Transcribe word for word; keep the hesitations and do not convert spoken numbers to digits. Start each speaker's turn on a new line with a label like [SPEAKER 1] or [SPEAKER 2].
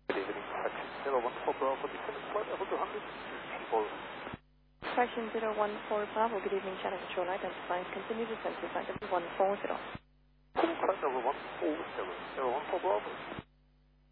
[SPEAKER 1] Good evening, section zero one four Bravo, descending flight level two hundred, people.
[SPEAKER 2] Section zero one four Bravo, good evening, channel control identifying, continue descent to flight level one four zero.
[SPEAKER 1] Flight level one four zero, zero one four Bravo.